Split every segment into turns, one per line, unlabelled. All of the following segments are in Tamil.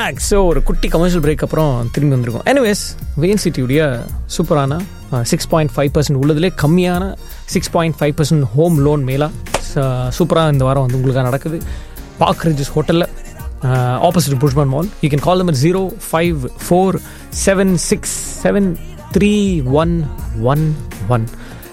பேக். ஸோ ஒரு குட்டி கமர்ஷியல் பிரேக் அப்புறம் திரும்பி வந்திருக்கோம். எனிவேஸ், VNCTயுடைய சூப்பரான 6.5% உள்ளதுலே கம்மியான 6.5% ஹோம் லோன் மேலா சூப்பராக இந்த வாரம் வந்து உங்களுக்காக நடக்குது. பார்க் ரிஜஸ் ஹோட்டலில் opposite புஷ்மன் mall. You can call them at 0547673111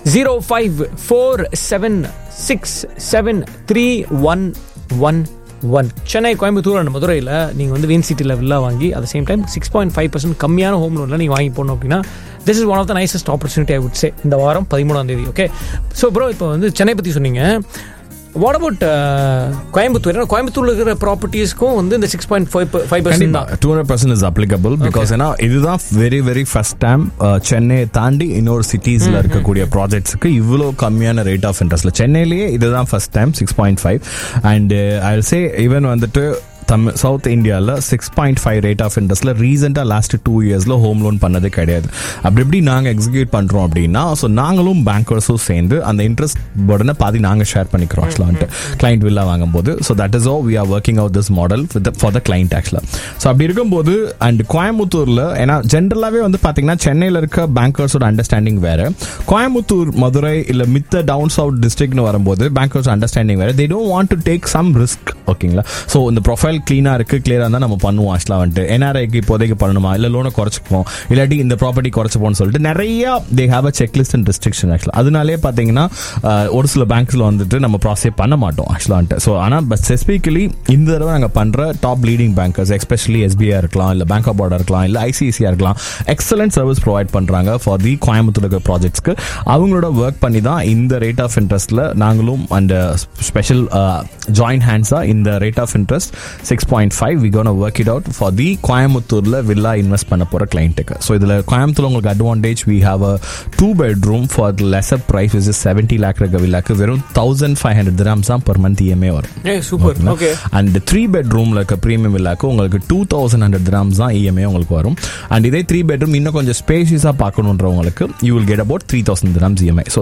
0547673111. Chennai, Coimbatore and மதுரையில் நீங்கள் வந்து VNCTயில் வில்லா வாங்கி அட் சேம் டைம் 6.5% கம்மியான ஹோம் லோனில் நீங்கள் வாங்கி போடணும் அப்படின்னா this is one of the nicest opportunity I would say இந்த வாரம் 13ஆம் தேதி. ஓகே, ஸோ ப்ரோ இப்போ வந்து சென்னை பற்றி சொன்னீங்க. What about Coimbatore? கோயம்புத்தூர்ல இருக்கிற ப்ராப்பர்ட்டிஸ்க்கும் வந்து இந்த 6.5% தான்
200% is applicable because ஏன்னா இதுதான் very very first time Chennai தாண்டி இன்னொரு சிட்டிஸ்ல இருக்கக்கூடிய ப்ராஜெக்ட்ஸ்க்கு இவ்வளோ கம்மியான ரேட் ஆஃப் இன்ட்ரெஸ்ட்ல. சென்னையிலேயே இதுதான் first time 6.5. And I will say even வந்துட்டு சவுத் இந்தியாவில் 6.5 ரேட் ஆஃப் இன்ட்ரெஸ்ட்ல ரீசெண்டாக லாஸ்ட் 2 இயர்ஸ்ல ஹோம் லோன் பண்ணதே கிடையாது. அப்படி எப்படி நாங்கள் எக்ஸிக்யூட் பண்றோம் அப்படின்னா, ஸோ நாங்களும் பேங்கர்ஸும் சேர்ந்து அந்த இன்ட்ரெஸ்ட் பர்டனை பாதி நாங்கள் ஷேர் பண்ணிக்கிறோம் ஆக்சுவலாக கிளைண்ட் வில்லா வாங்கும்போது. So that is how we are working out this model for the client ஆக்சுவலாக. ஸோ அப்படி இருக்கும்போது அண்ட் கோயம்புத்தூர்ல ஏன்னா ஜென்ரலாகவே வந்து பார்த்தீங்கன்னா சென்னையில் இருக்க பேங்கர்ஸோட அண்டர்ஸ்டாண்டிங் வேற, கோயம்புத்தூர் மதுரை இல்லை மித்த டவுன் சவுத் டிஸ்ட்ரிக்ட்னு வரும்போது பேங்கர்ஸ் அண்டர்ஸ்டாண்டிங் வேற. they don't want to take some risk. ஓகேங்களா? ஸோ இந்த ப்ரொஃபைல் கிளீனா இருக்கு, கிளியரா இருந்தா நம்ம பண்ணுவோம் ஆக்சுவலா வந்துட்டு. NRIக்கு இப்போதைக்கு பண்ணணுமா, இல்ல லோனை குறைச்சிப்போம், இல்லாட்டி இந்த ப்ராப்பர்ட்டி குறைச்சிப்போம்னு சொல்லிட்டு நிறைய they have a checklist and restriction ஆக்சுவலா. அதனாலே பாத்தீங்கன்னா ஒரு சில பேங்க்ஸ்ல வந்துட்டு நம்ம ப்ராசஸ் பண்ண மாட்டோம் ஆக்சுவலா வந்துட்டு. ஸோ ஆனால் ஸ்பெசிஃபிக்கலி இந்த தடவை நாங்கள் பண்ற top leading bankers especially SBI இருக்கலாம், இல்ல பேங்க் ஆஃப் பரோடா இருக்கலாம், இல்ல ICICI இருக்கலாம், எக்ஸலன்ட் சர்வீஸ் ப்ரொவைட் பண்றாங்க ஃபார் தி கோயம்புத்தூர் ப்ராஜெக்ட்ஸ்க்கு. அவங்களோட ஒர்க் பண்ணி தான் இந்த ரேட் ஆஃப் இன்ட்ரெஸ்ட்ல நாங்களும் அந்த ஸ்பெஷல் ஜாயிண்ட் ஹேண்ட்ஸா இந்த rate of interest 6.5 we gonna work it out for the கோயம்புத்தூர்ல வில்லா இன்வெஸ்ட் பண்ண போற கிளைண்ட்டுக்கு. ஸோ இதுல கோயம்புத்தூர்ல உங்களுக்கு advantage we have a 2 bedroom for the lesser price which is 70 lakh இருக்க வில்லாக்கு வெறும் 1500 dirhams தான் per month EMI வரும்.
சூப்பர். ஓகே.
அண்ட் 3 bedroomல இருக்க பிரீமியம் வில்லாக்கு உங்களுக்கு 2100 dirhams தான் EMI உங்களுக்கு வரும். அண்ட் இதே 3 bedroom இன்னும் கொஞ்சம் ஸ்பேஷியஸா பார்க்கணுன்றவங்களுக்கு you will get about 3000 dirhams EMI. So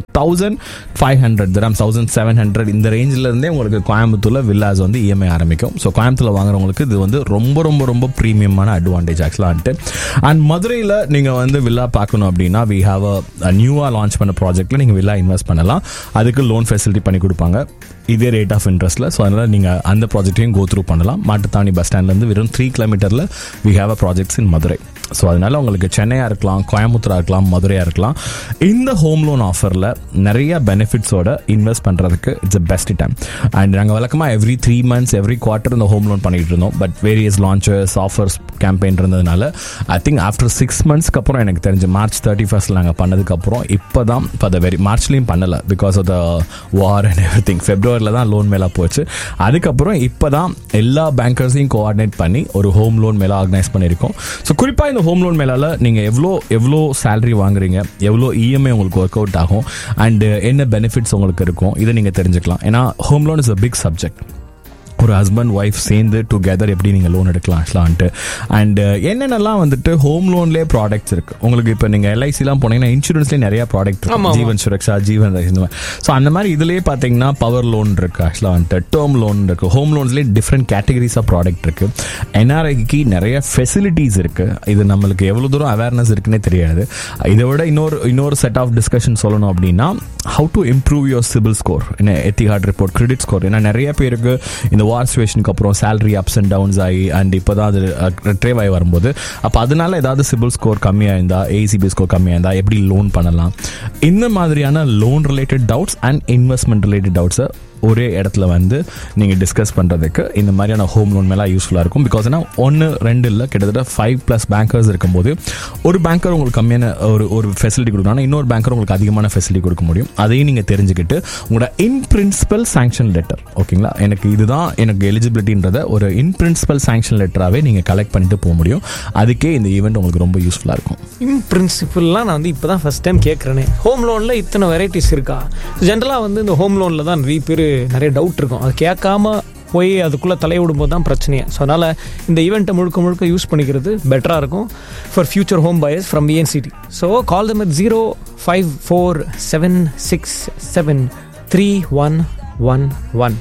1500 dirhams 1700 இந்த ரேஞ்சில இருந்தே உங்களுக்கு கோயம்புத்தூர்ல வில்லாஸ் வந்து EMI ஆரம்பிக்கும். ஸோ கோயம்புத்தூர்ல வாங்குறவங்களுக்கு இது வந்து ரொம்ப ரொம்ப ரொம்ப பிரீமியமான அட்வான்டேஜ் ஆக்சுவலாக. அண்ட் மதுரையில் நீங்கள் வந்து வில்லா பார்க்கணும் அப்படின்னா we have a நியூவாக லான்ச் பண்ண ப்ராஜெக்ட்ல நீங்கள் வில்லா இன்வெஸ்ட் பண்ணலாம். அதுக்கு லோன் ஃபெசிலிட்டி பண்ணி கொடுப்பாங்க இதே ரேட் ஆஃப் இன்ட்ரெஸ்ட்ல. ஸோ அதனால நீங்கள் அந்த ப்ராஜெக்டையும் கோ த்ரூ பண்ணலாம். மாட்டுத்தாவணி பஸ் ஸ்டாண்ட்லேருந்து வெறும் 3 kilometers we have a projects in Madurai. So அதனால உங்களுக்கு சென்னையா இருக்கலாம், கோயம்புத்தூரா இருக்கலாம், மதுரையா இருக்கலாம், இந்த ஹோம் லோன் ஆஃபர்ல நிறைய பெனிஃபிட்ஸோட இன்வெஸ்ட் பண்றதுக்கு இட்ஸ் பெஸ்ட் டைம். அண்ட் நாங்கள் வழக்கமாக எவ்ரி 3 months எவ்ரி குவார்ட்டர் இந்த ஹோம் லோன் பண்ணிட்டு இருந்தோம். But various launches offers campaign இருந்ததுனால ஐ திங்க் ஆஃப்டர் 6 monthsக்கு அப்புறம் எனக்கு தெரிஞ்சு மார்ச் 31st நாங்கள் பண்ணதுக்கு அப்புறம் இப்போதான் மார்ச்லயும் பண்ணல because of the war and every thing. ஃபெப்ரவரியில் தான் லோன் மேலே போச்சு. அதுக்கப்புறம் இப்போதான் எல்லா பேங்கர்ஸையும் கோஆர்டினேட் பண்ணி ஒரு ஹோம் லோன் மேலே ஆர்கனைஸ் பண்ணியிருக்கோம். ஸோ குறிப்பாக இந்த ஹோம் லோன் மேலால நீங்க எவ்வளோ சேலரி வாங்குறீங்க, எவ்வளோ EMI உங்களுக்கு ஒர்க் அவுட் ஆகும், அண்ட் என்ன பெனிஃபிட்ஸ் உங்களுக்கு இருக்கும், இதை நீங்க தெரிஞ்சுக்கலாம். ஏன்னா home loan is a big subject. ஒரு ஹஸ்பண்ட் ஒய்ஃப் சேர்ந்து டுகெதர் எப்படி நீங்கள் லோன் எடுக்கலாம் ஆக்சுவலான்ட்டு. அண்ட் என்னென்னலாம் வந்துட்டு ஹோம் லோன்லேயே ப்ராடக்ட்ஸ் இருக்கு உங்களுக்கு. இப்போ நீங்கள் LICலாம் போனீங்கன்னா இன்சூரன்ஸ்லேயே நிறைய ப்ராடக்ட் இருக்கு, ஜீவன் சுரக்ஷா, ஜீவன் ரக்ஷா, இந்த மாதிரி. ஸோ அந்த மாதிரி இதுலேயே பார்த்தீங்கன்னா பவர் லோன் இருக்கு ஆக்சுவலாக வந்துட்டு, டேர்ம் லோன் இருக்கு, home லோன்ஸ்லேயே different categories of product இருக்கு. NRIக்கு நிறைய ஃபெசிலிட்டிஸ் இருக்கு. இது நம்மளுக்கு எவ்வளோ தூரம் அவேர்னஸ் இருக்குன்னே தெரியாது. இதை விட இன்னொரு செட் ஆஃப் டிஸ்கஷன் சொல்லணும் அப்படின்னா how to improve your CIBIL score, Etihad report, credit score. ஏன்னா நிறைய பேருக்கு இந்த வார் சிச்சுவேஷனுக்கு அப்புறம் சேலரி அப்ஸ் அண்ட் டவுன்ஸ் ஆகி அண்ட் இப்போதான் அது ரிட்ரைவ் ஆகி வரும்போது அப்போ அதனால ஏதாவது சிபில் ஸ்கோர் கம்மியாக இருந்தா, ACB ஸ்கோர் கம்மியாக இருந்தா எப்படி லோன் பண்ணலாம், இந்த மாதிரியான loan related doubts and investment related டவுட்ஸை ஒரே இடத்துல வந்து நீங்கள் டிஸ்கஸ் பண்ணுறதுக்கு இந்த மாதிரியான ஹோம் லோன் மேலே யூஸ்ஃபுல்லாக இருக்கும். பிகாஸ் ஏன்னா 1 2 இல்லை கிட்டத்தட்ட 5+ பேங்கர்ஸ் இருக்கும்போது ஒரு பேங்கர் உங்களுக்கு கம்மியான ஒரு ஃபெசிலிட்டி கொடுக்கணும், இன்னொரு பேங்கர் உங்களுக்கு அதிகமான ஃபெசிலிட்டி கொடுக்க முடியும். அதையும் நீங்கள் தெரிஞ்சுக்கிட்டு உங்களோட இன் பிரின்சிபல் சாங்ஷன் லெட்டர், ஓகேங்களா, எனக்கு எலிஜிபிலிட்டின்றத ஒரு இன் பிரின்சிபல் சாங்ஷன் லெட்டராகவே நீங்கள் கலெக்ட் பண்ணிட்டு போக முடியும். அதுக்கே இந்த ஈவெண்ட் உங்களுக்கு ரொம்ப யூஸ்ஃபுல்லாக இருக்கும்.
இன் பிரின்சிபல்லாம் நான் வந்து இப்போ தான் ஃபர்ஸ்ட் டைம் கேட்குறேனே. ஹோம் லோனில் இத்தனை வெரைட்டிஸ் இருக்கா? ஜென்ரலாக வந்து இந்த ஹோம் லோனில் தான் நிறைய டவுட் இருக்கும். அது கேட்காம போய் அதுக்குள்ளே தலையிடும்போது தான் பிரச்சனையே. ஸோ அதனால் இந்த ஈவெண்ட்டை முழுக்க யூஸ் பண்ணிக்கிறது பெட்டராக இருக்கும் for future home buyers from VNCT. So call them at 0547673111.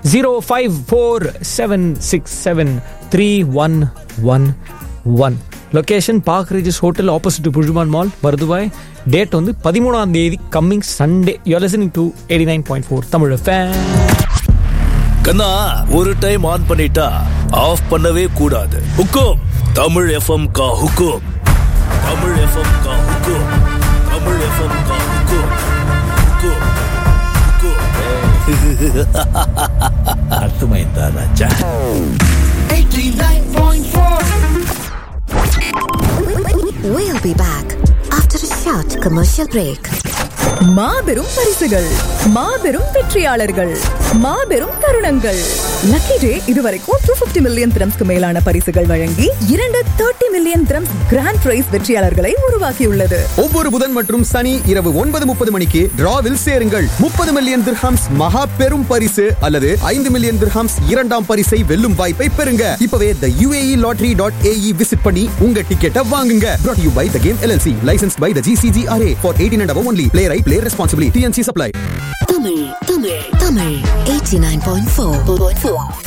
0547673111. Location park Regis hotel opposite புழுமான் mall, மருதுபாய். Date வந்து 13ஆம் தேதி, coming Sunday. You are listening to 89.4 Tamil FM.
கண்ணா, ஒரு டைம் ஆன் பண்ணிட்டா ஆஃப் பண்ணவே கூடாது. ஹுக்கும் தமிழ் எஃப்எம் கா ஹுக்கும், தமிழ் எஃப்எம் கா ஹுக்கும், தமிழ் எஃப்எம் கா ஹுக்கும், ஹுக்கும் அர்த்தமைந்தா ராஜா.
89.4. We'll be back after a short commercial break.
மாபெரும் பரிசுகள், மாபெரும் வெற்றியாளர்கள், மாபெரும் தருணங்கள். லக்கி டே இதுவரைக்கும் 250 மில்லியன் திரம்ஸ்க்கு மேலான பரிசுகள் வழங்கி 30 மில்லியன் திரம்ஸ் கிராண்ட் பிரைஸ் வெற்றியாளர்களை உருவாக்கியுள்ளது.
ஒவ்வொரு புதன் மற்றும் சனி இரவு 9:30 மணிக்கு டிராவில் சேருங்கள். 30 மில்லியன் திர்ஹம்ஸ் மகா பெரும் பரிசு அல்லது 5 மில்லியன் திர்ஹம்ஸ் இரண்டாம் பரிசை வெல்லும் வாய்ப்பை பெறுங்க. இப்பவே the UAELottery.ae விசிட் பண்ணி உங்க டிக்கெட்டை வாங்குங்க. brought to you by The Game LLC, licensed by the GCGRA for 18 and above only. Play right, play responsibly. TNC supply.
Tamil 89.4.